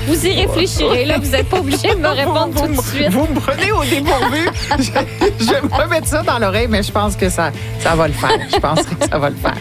Vous y réfléchirez, là. Vous n'êtes pas obligé de me répondre tout de suite. Vous me prenez au dépourvu. Je vais me remettre ça dans l'oreille, mais je pense que ça va le faire. Je penserais que ça va le faire.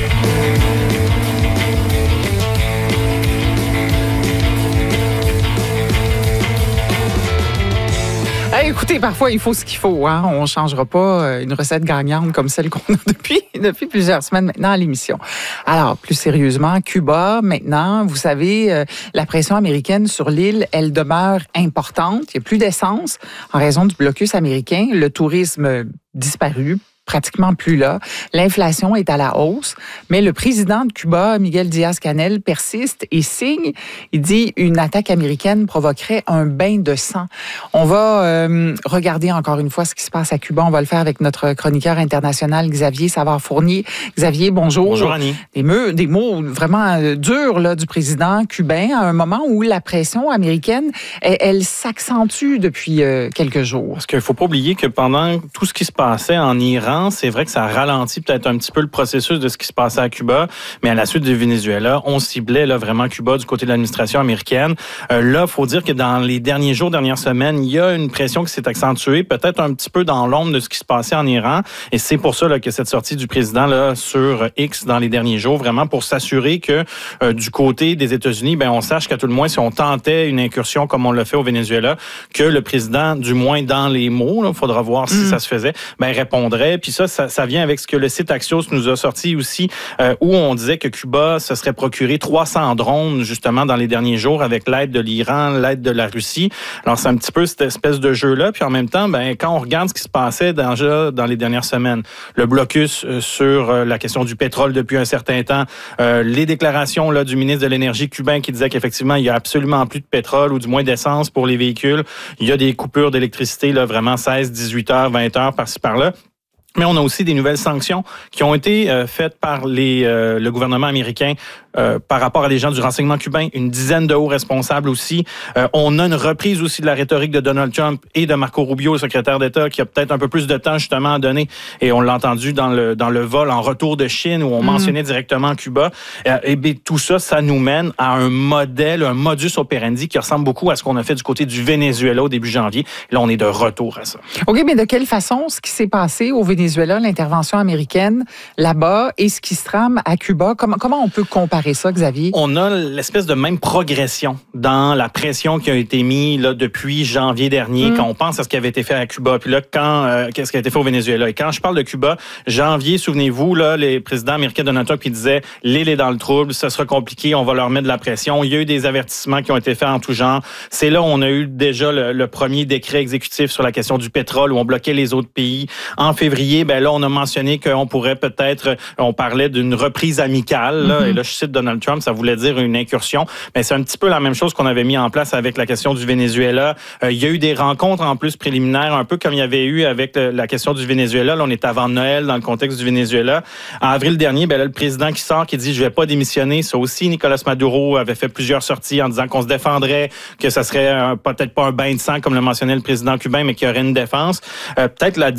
Écoutez, parfois, il faut ce qu'il faut. Hein? On ne changera pas une recette gagnante comme celle qu'on a depuis plusieurs semaines maintenant à l'émission. Alors, plus sérieusement, Cuba, maintenant, vous savez, la pression américaine sur l'île, elle demeure importante. Il n'y a plus d'essence en raison du blocus américain. Le tourisme disparu. Pratiquement plus là. L'inflation est à la hausse, mais le président de Cuba, Miguel Díaz-Canel, persiste et signe. Il dit une attaque américaine provoquerait un bain de sang. On va regarder encore une fois ce qui se passe à Cuba. On va le faire avec notre chroniqueur international Xavier Savard-Fournier. Xavier, bonjour. Bonjour, Annie. Des mots vraiment durs là, du président cubain à un moment où la pression américaine, elle s'accentue depuis quelques jours. Parce qu'il ne faut pas oublier que pendant tout ce qui se passait en Iran, c'est vrai que ça ralentit peut-être un petit peu le processus de ce qui se passait à Cuba, mais à la suite du Venezuela, on ciblait là, vraiment Cuba du côté de l'administration américaine. Là, il faut dire que dans les derniers jours, dernières semaines, il y a une pression qui s'est accentuée, peut-être un petit peu dans l'ombre de ce qui se passait en Iran, et c'est pour ça là, que cette sortie du président là, sur X dans les derniers jours, vraiment pour s'assurer que du côté des États-Unis, on sache qu'à tout le moins, si on tentait une incursion comme on l'a fait au Venezuela, que le président, du moins dans les mots, il faudra voir si ça se faisait, répondrait. Puis ça vient avec ce que le site Axios nous a sorti aussi, où on disait que Cuba se serait procuré 300 drones, justement, dans les derniers jours, avec l'aide de l'Iran, l'aide de la Russie. Alors, c'est un petit peu cette espèce de jeu-là. Puis en même temps, quand on regarde ce qui se passait déjà dans les dernières semaines, le blocus sur la question du pétrole depuis un certain temps, les déclarations là, du ministre de l'Énergie cubain qui disait qu'effectivement, il n'y a absolument plus de pétrole ou du moins d'essence pour les véhicules. Il y a des coupures d'électricité, là, vraiment 16, 18 heures, 20 heures par-ci, par-là. Mais on a aussi des nouvelles sanctions qui ont été faites par le gouvernement américain par rapport à des gens du renseignement cubain, une dizaine de hauts responsables aussi. On a une reprise aussi de la rhétorique de Donald Trump et de Marco Rubio, le secrétaire d'État, qui a peut-être un peu plus de temps justement à donner. Et on l'a entendu dans le vol en retour de Chine où on mentionnait directement Cuba. Et bien, tout ça, ça nous mène à un modèle, un modus operandi qui ressemble beaucoup à ce qu'on a fait du côté du Venezuela au début janvier. Là, on est de retour à ça. OK, mais de quelle façon ce qui s'est passé au Venezuela, l'intervention américaine là-bas et ce qui se trame à Cuba, comment on peut comparer ça, Xavier? On a l'espèce de même progression dans la pression qui a été mise là, depuis janvier dernier, quand on pense à ce qui avait été fait à Cuba, puis là, qu'est-ce qui a été fait au Venezuela. Et quand je parle de Cuba, janvier, souvenez-vous, là, les présidents américains Donald Trump qui disaient « l'île est dans le trouble, ça sera compliqué, on va leur mettre de la pression ». Il y a eu des avertissements qui ont été faits en tout genre. C'est là où on a eu déjà le premier décret exécutif sur la question du pétrole, où on bloquait les autres pays. En février, là, on a mentionné qu'on pourrait peut-être, on parlait d'une reprise amicale, là, et là, je cite Donald Trump, ça voulait dire une incursion, mais c'est un petit peu la même chose qu'on avait mis en place avec la question du Venezuela. Il y a eu des rencontres en plus préliminaires, un peu comme il y avait eu avec la question du Venezuela. Là, on est avant Noël dans le contexte du Venezuela. En avril dernier, là, le président qui sort, qui dit « je vais pas démissionner », ça aussi, Nicolas Maduro avait fait plusieurs sorties en disant qu'on se défendrait, que ça serait peut-être pas un bain de sang, comme le mentionnait le président cubain, mais qu'il y aurait une défense. Peut-être la